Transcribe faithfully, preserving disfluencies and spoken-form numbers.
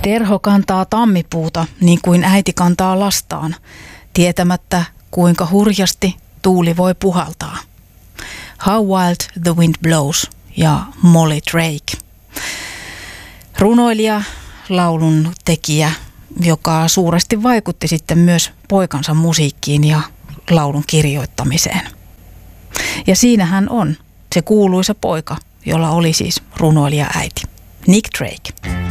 Terho kantaa tammipuuta niin kuin äiti kantaa lastaan, tietämättä kuinka hurjasti tuuli voi puhaltaa. How Wild the Wind Blows ja Molly Drake. Runoilija, laulun tekijä, joka suuresti vaikutti sitten myös poikansa musiikkiin ja laulun kirjoittamiseen. Ja siinä hän on, se kuuluisa poika, jolla oli siis runoilija äiti, Nick Drake.